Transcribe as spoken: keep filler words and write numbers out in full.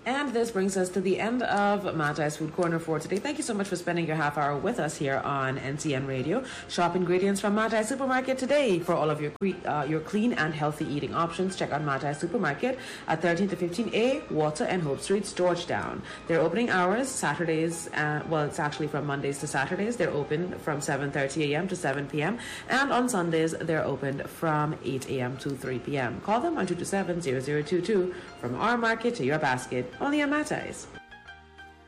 And this brings us to the end of Matai's Food Corner for today. Thank you so much for spending your half hour with us here on N C N Radio. Shop ingredients from Matai Supermarket today for all of your uh, your clean and healthy eating options. Check out Matai Supermarket at thirteen to fifteen A, Water and Hope Streets, Georgetown. Their opening hours, Saturdays, uh, well, it's actually from Mondays to Saturdays. They're open from seven thirty A M to seven P M And on Sundays, they're open from eight A M to three P M Call them on two two seven, zero zero two two from our market to your basket. Only on Matai's.